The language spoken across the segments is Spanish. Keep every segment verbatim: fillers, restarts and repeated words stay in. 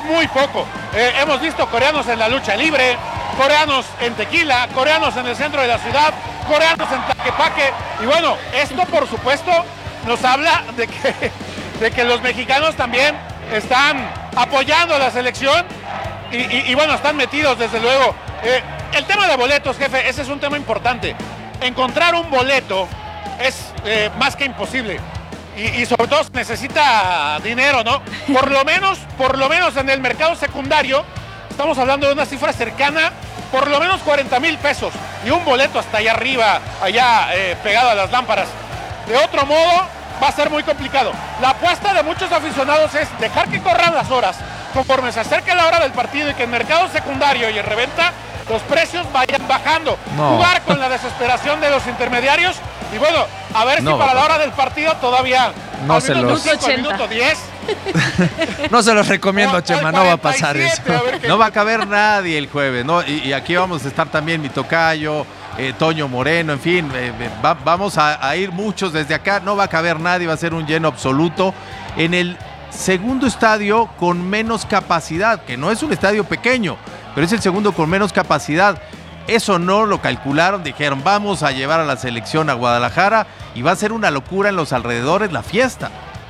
muy poco. Eh, hemos visto coreanos en la lucha libre, coreanos en tequila, coreanos en el centro de la ciudad, coreanos en Tlaquepaque. Y bueno, esto por supuesto nos habla de que, de que los mexicanos también están apoyando a la selección y, y, y bueno, están metidos desde luego. Eh, el tema de boletos, jefe, ese es un tema importante. Encontrar un boleto es eh, más que imposible. Y, y sobre todo necesita dinero, ¿no? Por lo menos, por lo menos en el mercado secundario, estamos hablando de una cifra cercana, por lo menos cuarenta mil pesos. Y un boleto hasta allá arriba, allá eh, pegado a las lámparas. De otro modo, va a ser muy complicado. La apuesta de muchos aficionados es dejar que corran las horas, conforme se acerque la hora del partido y que en mercado secundario y en reventa los precios vayan bajando. No. Jugar con la desesperación de los intermediarios y bueno, a ver no, si para la hora del partido todavía no al se minuto los cinco, al minuto diez. No se los recomiendo, Chema, no va a pasar eso. A no va a caber nadie el jueves, ¿no? Y, y aquí vamos a estar también mi tocayo, eh, Toño Moreno, en fin, eh, va, vamos a, a ir muchos desde acá, no va a caber nadie, va a ser un lleno absoluto. En el segundo estadio con menos capacidad, que no es un estadio pequeño, pero es el segundo con menos capacidad. Eso no lo calcularon, dijeron vamos a llevar a la selección a Guadalajara y va a ser una locura en los alrededores la fiesta.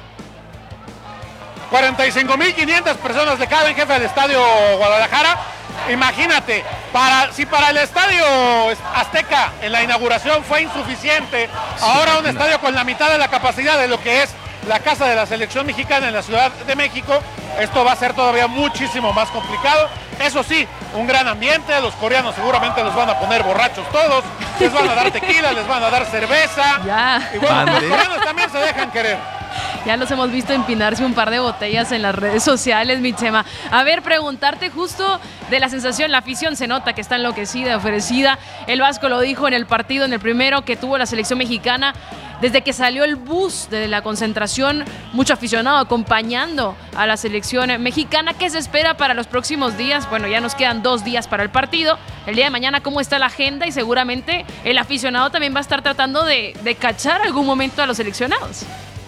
cuarenta y cinco mil quinientas personas le caben, jefe, al estadio Guadalajara. Imagínate, para, si para el estadio Azteca en la inauguración fue insuficiente, ahora un estadio con la mitad de la capacidad de lo que es la casa de la selección mexicana en la Ciudad de México, esto va a ser todavía muchísimo más complicado. Eso sí, un gran ambiente, los coreanos seguramente los van a poner borrachos todos, les van a dar tequila, les van a dar cerveza. Ya. Y bueno, los coreanos también se dejan querer. Ya los hemos visto empinarse un par de botellas en las redes sociales, mi Chema. A ver, preguntarte justo de la sensación, la afición se nota que está enloquecida, ofrecida. El Vasco lo dijo en el partido, en el primero que tuvo la selección mexicana. Desde que salió el bus de la concentración, mucho aficionado acompañando a la selección mexicana. ¿Qué se espera para los próximos días? Bueno, ya nos quedan dos días para el partido. El día de mañana, ¿cómo está la agenda? Y seguramente el aficionado también va a estar tratando de, de cachar algún momento a los seleccionados.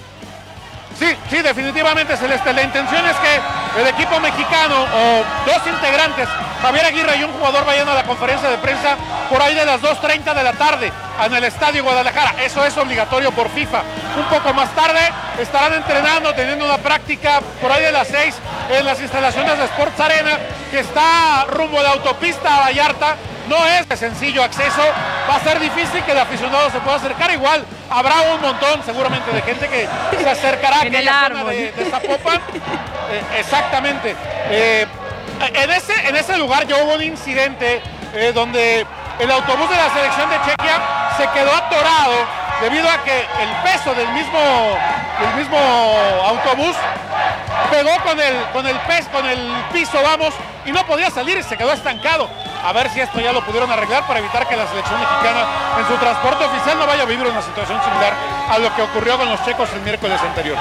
Sí, sí, definitivamente, Celeste. La intención es que el equipo mexicano o dos integrantes, Javier Aguirre y un jugador, vayan a la conferencia de prensa por ahí de las dos treinta de la tarde en el Estadio Guadalajara. Eso es obligatorio por FIFA. Un poco más tarde estarán entrenando, teniendo una práctica por ahí de las seis en las instalaciones de Sports Arena, que está rumbo a la autopista a Vallarta. No es de sencillo acceso, va a ser difícil que el aficionado se pueda acercar. Igual habrá un montón seguramente de gente que se acercará a aquella zona de, de Zapopan. Eh, exactamente. Eh, en, ese, en ese lugar ya hubo un incidente eh, donde el autobús de la selección de Chequia se quedó atorado debido a que el peso del mismo, del mismo autobús pegó con el, con el pez, con el piso, vamos, y no podía salir, se quedó estancado. A ver si esto ya lo pudieron arreglar para evitar que la selección mexicana en su transporte oficial no vaya a vivir una situación similar a lo que ocurrió con los checos el miércoles anterior.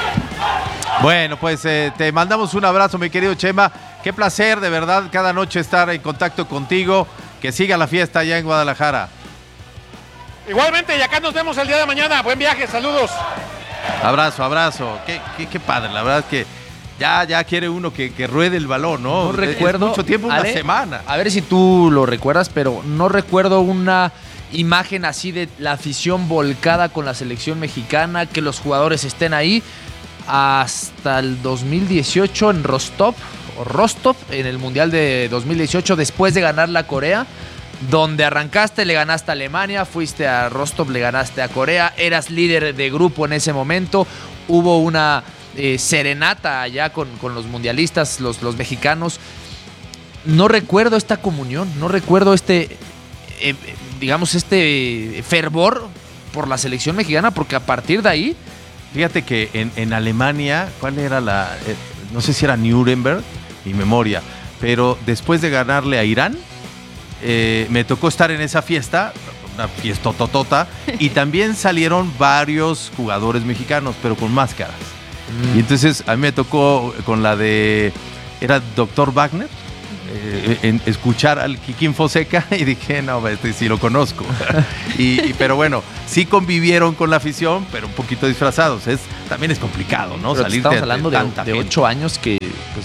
Bueno, pues eh, te mandamos un abrazo, mi querido Chema. Qué placer, de verdad, cada noche estar en contacto contigo. Que siga la fiesta allá en Guadalajara. Igualmente, y acá nos vemos el día de mañana. Buen viaje, saludos. Abrazo, abrazo. Qué, qué, qué padre, la verdad es que ya, ya quiere uno que, que ruede el balón, ¿no? No recuerdo. Es mucho tiempo, una Ale, semana. A ver si tú lo recuerdas, pero no recuerdo una imagen así de la afición volcada con la selección mexicana, que los jugadores estén ahí hasta el dos mil dieciocho en Rostov, o Rostov, en el Mundial de dos mil dieciocho, después de ganar la Corea, donde arrancaste, le ganaste a Alemania, fuiste a Rostov, le ganaste a Corea, eras líder de grupo en ese momento, hubo una eh, serenata allá con, con los mundialistas, los, los mexicanos. No recuerdo esta comunión, no recuerdo este, eh, digamos, este fervor por la selección mexicana, porque a partir de ahí... Fíjate que en, en Alemania, ¿cuál era la...? Eh, no sé si era Nuremberg, mi memoria, pero después de ganarle a Irán, eh, me tocó estar en esa fiesta, una fiesta totota, y también salieron varios jugadores mexicanos, pero con máscaras. Mm. Y entonces a mí me tocó con la de... Era doctor Wagner, eh, en, escuchar al Kikín Fonseca, y dije, no, este sí lo conozco. y, y, pero bueno, sí convivieron con la afición, pero un poquito disfrazados. Es, también es complicado, ¿no? Pero salir estamos de, hablando de, de, tanta de gente. ocho años que pues,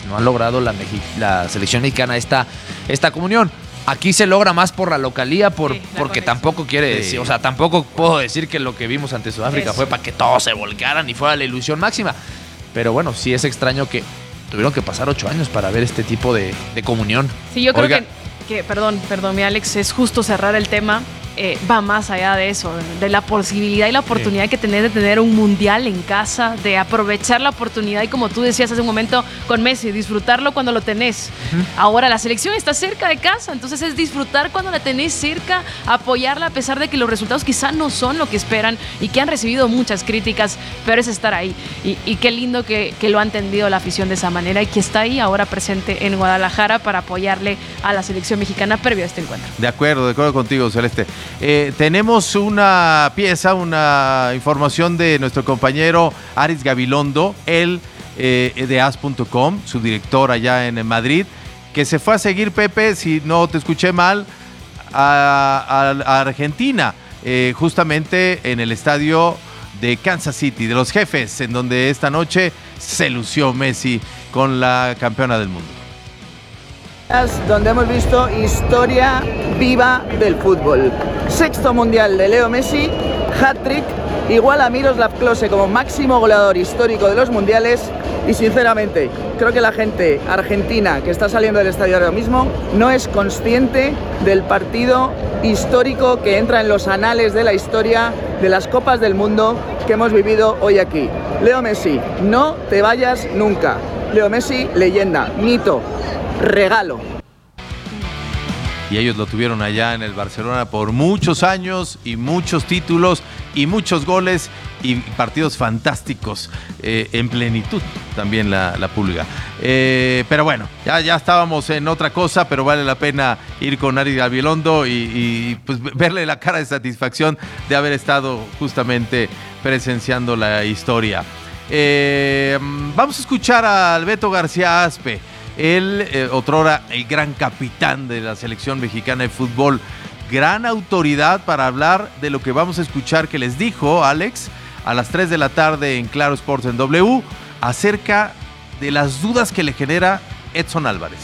no han logrado la, Mexi- la selección mexicana esta, esta comunión. Aquí se logra más por la localía, por, Sí, la porque conexión. tampoco quiere Sí. decir, o sea, tampoco puedo decir que lo que vimos ante Sudáfrica Eso. fue para que todos se volcaran y fuera la ilusión máxima. Pero bueno, sí es extraño que tuvieron que pasar ocho años para ver este tipo de, de comunión. Sí, yo creo Oiga. que, que, perdón, perdón, mi Alex, es justo cerrar el tema. Eh, va más allá de eso, de la posibilidad y la oportunidad que tenés de tener un mundial en casa, de aprovechar la oportunidad y como tú decías hace un momento con Messi, disfrutarlo cuando lo tenés. Uh-huh. Ahora la selección está cerca de casa, entonces es disfrutar cuando la tenés cerca, apoyarla a pesar de que los resultados quizá no son lo que esperan y que han recibido muchas críticas, pero es estar ahí. Y, y qué lindo que, que lo ha entendido la afición de esa manera y que está ahí ahora presente en Guadalajara para apoyarle a la selección mexicana previo a este encuentro. De acuerdo, de acuerdo contigo, Celeste. Eh, tenemos una pieza, una información de nuestro compañero Aris Gabilondo, él eh, de as punto com, su director allá en Madrid, que se fue a seguir, Pepe, si no te escuché mal, a, a, a Argentina, eh, justamente en el estadio de Kansas City, de los Jefes, en donde esta noche se lució Messi con la campeona del mundo. Donde hemos visto historia viva del fútbol. Sexto mundial de Leo Messi, hat-trick, igual a Miroslav Klose como máximo goleador histórico de los mundiales. Y sinceramente, creo que la gente argentina que está saliendo del estadio ahora mismo no es consciente del partido histórico que entra en los anales de la historia de las Copas del Mundo que hemos vivido hoy aquí. Leo Messi, no te vayas nunca. Leo Messi, leyenda, mito, regalo. Y ellos lo tuvieron allá en el Barcelona por muchos años y muchos títulos y muchos goles y partidos fantásticos eh, en plenitud también la, la Pulga. Eh, pero bueno, ya, ya estábamos en otra cosa, pero vale la pena ir con Aris Gabilondo y, y pues verle la cara de satisfacción de haber estado justamente presenciando la historia. Eh, vamos a escuchar a Beto García Aspe. Él, eh, otrora el gran capitán de la selección mexicana de fútbol, gran autoridad para hablar de lo que vamos a escuchar que les dijo Alex a las tres de la tarde en Claro Sports en W acerca de las dudas que le genera Edson Álvarez.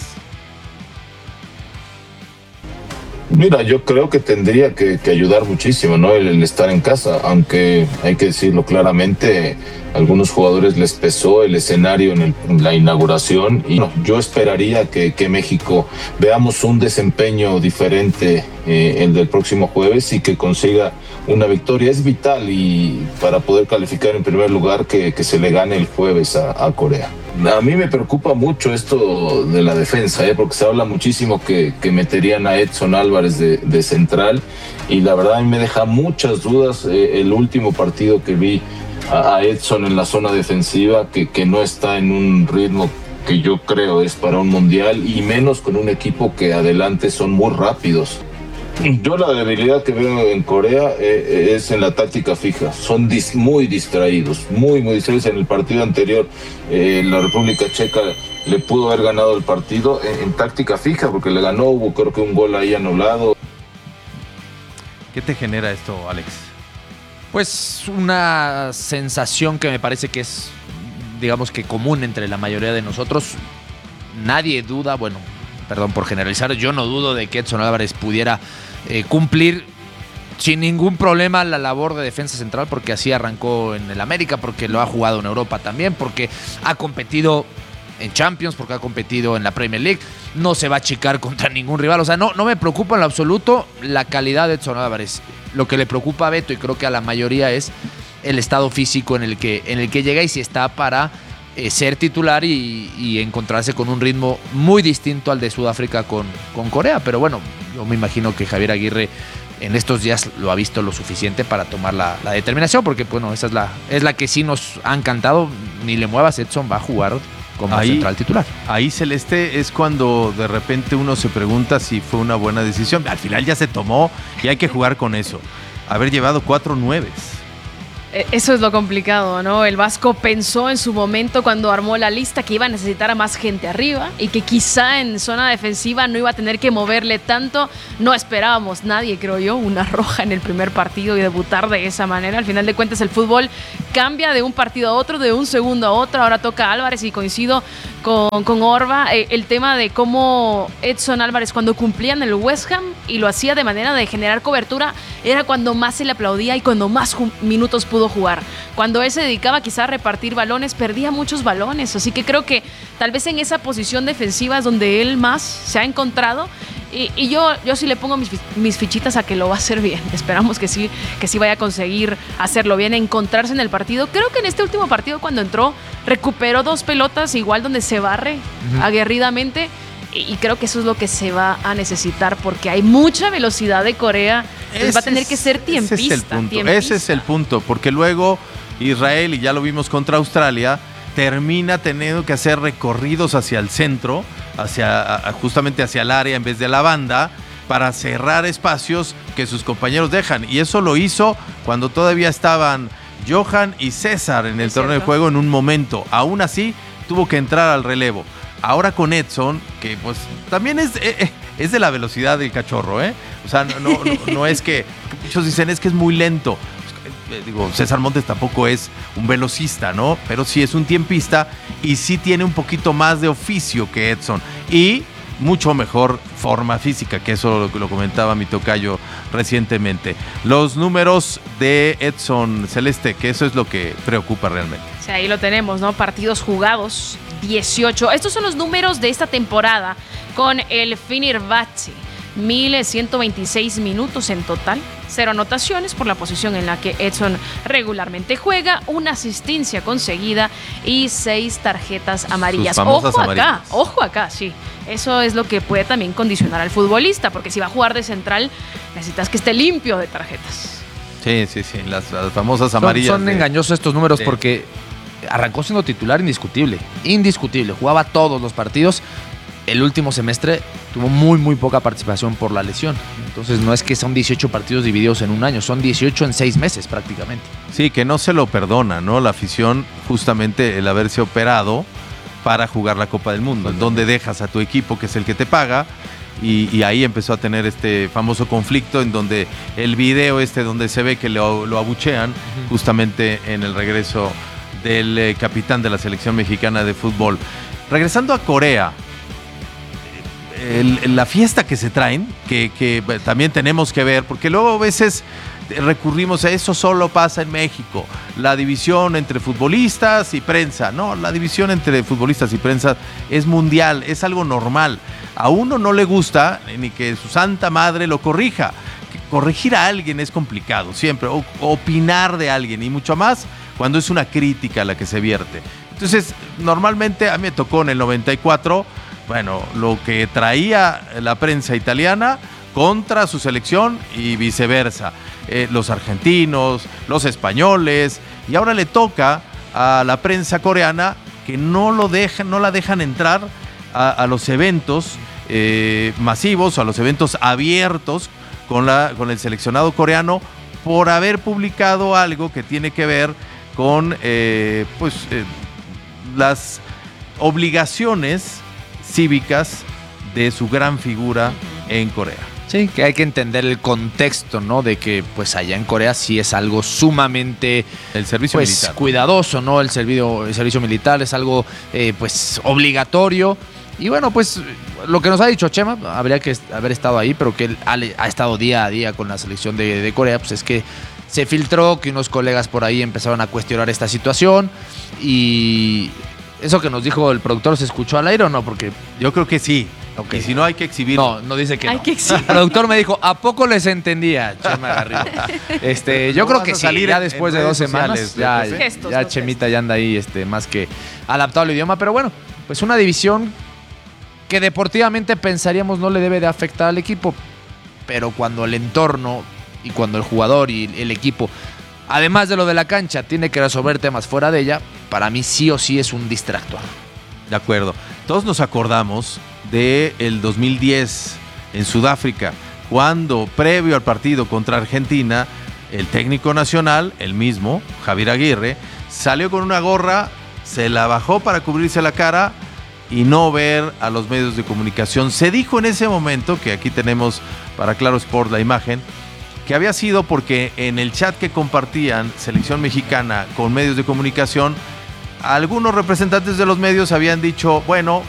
Mira, yo creo que tendría que, que ayudar muchísimo, ¿no? El, el estar en casa, aunque hay que decirlo claramente, a algunos jugadores les pesó el escenario en, el, en la inauguración y no, yo esperaría que, que México veamos un desempeño diferente eh, el del próximo jueves y que consiga una victoria. Es vital y para poder calificar en primer lugar que, que se le gane el jueves a, a Corea. A mí me preocupa mucho esto de la defensa, ¿eh? Porque se habla muchísimo que, que meterían a Edson Álvarez de, de central y la verdad a mí me deja muchas dudas eh, el último partido que vi a, a Edson en la zona defensiva, que, que no está en un ritmo que yo creo es para un mundial y menos con un equipo que adelante son muy rápidos. Yo la debilidad que veo en Corea eh, es en la táctica fija. Son dis- muy distraídos, muy, muy distraídos. En el partido anterior, eh, la República Checa le pudo haber ganado el partido en, en táctica fija, porque le ganó, hubo creo que un gol ahí anulado. ¿Qué te genera esto, Alex? Pues una sensación que me parece que es, digamos que común entre la mayoría de nosotros. Nadie duda, bueno, perdón por generalizar, yo no dudo de que Edson Álvarez pudiera eh, cumplir sin ningún problema la labor de defensa central, porque así arrancó en el América, porque lo ha jugado en Europa también, porque ha competido en Champions, porque ha competido en la Premier League, no se va a achicar contra ningún rival, o sea, no, no me preocupa en lo absoluto la calidad de Edson Álvarez. Lo que le preocupa a Beto, y creo que a la mayoría, es el estado físico en el que, en el que llega y si está para eh, ser titular y, y encontrarse con un ritmo muy distinto al de Sudáfrica con, con Corea. Pero bueno, yo me imagino que Javier Aguirre en estos días lo ha visto lo suficiente para tomar la, la determinación, porque bueno, esa es la, es la que sí nos han cantado. Ni le muevas, Edson va a jugar como ahí, central titular. Ahí, Celeste, es cuando de repente uno se pregunta si fue una buena decisión. Al final ya se tomó y hay que jugar con eso. Haber llevado cuatro nueves. Eso es lo complicado, ¿no? El Vasco pensó en su momento cuando armó la lista que iba a necesitar a más gente arriba y que quizá en zona defensiva no iba a tener que moverle tanto. No esperábamos nadie, creo yo, una roja en el primer partido y debutar de esa manera. Al final de cuentas el fútbol cambia de un partido a otro, de un segundo a otro. Ahora toca Álvarez y coincido con, con Orba. Eh, el tema de cómo Edson Álvarez cuando cumplía en el West Ham y lo hacía de manera de generar cobertura era cuando más se le aplaudía y cuando más ju- minutos pudo jugar. Cuando él se dedicaba quizá a repartir balones, perdía muchos balones, así que creo que tal vez en esa posición defensiva es donde él más se ha encontrado y, y yo, yo sí le pongo mis, mis fichitas a que lo va a hacer bien. Esperamos que sí, que sí vaya a conseguir hacerlo bien, encontrarse en el partido. Creo que en este último partido cuando entró recuperó dos pelotas igual donde se barre uh-huh. aguerridamente y creo que eso es lo que se va a necesitar porque hay mucha velocidad de Corea. Entonces va a tener que ser tiempista. Ese es el punto, tiempista. ese es el punto, porque luego Israel, y ya lo vimos contra Australia, termina teniendo que hacer recorridos hacia el centro, hacia, justamente hacia el área en vez de la banda, para cerrar espacios que sus compañeros dejan. Y eso lo hizo cuando todavía estaban Johan y César en el es torneo cierto. de juego en un momento. Aún así, tuvo que entrar al relevo. Ahora con Edson, que pues también es, eh, es de la velocidad del cachorro, ¿eh? O sea, no, no, no, no es que, muchos dicen es que es muy lento. Eh, digo, César Montes tampoco es un velocista, ¿no? Pero sí es un tiempista y sí tiene un poquito más de oficio que Edson. Y mucho mejor forma física, que eso lo, lo comentaba mi tocayo recientemente. Los números de Edson Celeste, que eso es lo que preocupa realmente. Sí, ahí lo tenemos, ¿no? Partidos jugados, dieciocho. Estos son los números de esta temporada con el Fenerbahce. mil ciento veintiséis minutos en total, cero anotaciones por la posición en la que Edson regularmente juega, una asistencia conseguida y seis tarjetas amarillas. Sus famosas ojo amarillas. acá, ojo acá, sí. Eso es lo que puede también condicionar al futbolista, porque si va a jugar de central, necesitas que esté limpio de tarjetas. Sí, sí, sí, las, las famosas Son, amarillas. son de- engañosos estos números de- porque arrancó siendo titular indiscutible, indiscutible, jugaba todos los partidos. El último semestre tuvo muy muy poca participación por la lesión, entonces no es que son dieciocho partidos divididos en un año, son dieciocho en seis meses prácticamente. Sí, que no se lo perdona, ¿no? La afición, justamente el haberse operado para jugar la Copa del Mundo, en donde dejas a tu equipo, que es el que te paga, y, y ahí empezó a tener este famoso conflicto en donde el video este donde se ve que lo, lo abuchean, justamente en el regreso del eh, capitán de la selección mexicana de fútbol. Regresando a Corea, el- la fiesta que se traen, que, que también tenemos que ver, porque luego a veces recurrimos a eso, solo pasa en México, la división entre futbolistas y prensa. No, la división entre futbolistas y prensa es mundial, es algo normal. A uno no le gusta ni que su santa madre lo corrija. Corregir a alguien es complicado siempre, o opinar de alguien, y mucho más cuando es una crítica la que se vierte. Entonces, normalmente a mí me tocó en el noventa y cuatro, bueno, lo que traía la prensa italiana contra su selección y viceversa. Eh, los argentinos, los españoles, y ahora le toca a la prensa coreana que no, lo dejan, no la dejan entrar a, a los eventos eh, masivos, a los eventos abiertos con, la, con el seleccionado coreano por haber publicado algo que tiene que ver con eh, pues, eh, las obligaciones cívicas de su gran figura en Corea. Sí, que hay que entender el contexto, ¿no? De que pues allá en Corea sí es algo sumamente El servicio pues, militar. cuidadoso, ¿no? El servicio, el servicio militar es algo eh, pues obligatorio. Y bueno, pues lo que nos ha dicho Chema, habría que est- haber estado ahí, pero que él ha, ha estado día a día con la selección de, de Corea, pues es que se filtró que unos colegas por ahí empezaron a cuestionar esta situación y eso que nos dijo el productor, ¿se escuchó al aire o no? Porque Yo creo que sí. Ok. Y si no, hay que exhibirlo. no, no dice que Hay no. que exhibir. El productor me dijo, ¿a poco les entendía, Chema Garrido? Este, yo No creo vas que a sí, salir ya en- después en de dos redes semanas, sociales, ya, Pepe. Gestos, ya los Chemita ya anda ahí este, más que adaptado al idioma, pero bueno, pues una división que deportivamente pensaríamos no le debe de afectar al equipo, pero cuando el entorno y cuando el jugador y el equipo, además de lo de la cancha, tiene que resolver temas fuera de ella, para mí sí o sí es un distractor. De acuerdo. Todos nos acordamos del dos mil diez en Sudáfrica, cuando previo al partido contra Argentina, el técnico nacional, el mismo, Javier Aguirre, salió con una gorra, se la bajó para cubrirse la cara y no ver a los medios de comunicación. Se dijo en ese momento, que aquí tenemos para Claro Sport la imagen, que había sido porque en el chat que compartían Selección Mexicana con medios de comunicación, algunos representantes de los medios habían dicho, bueno,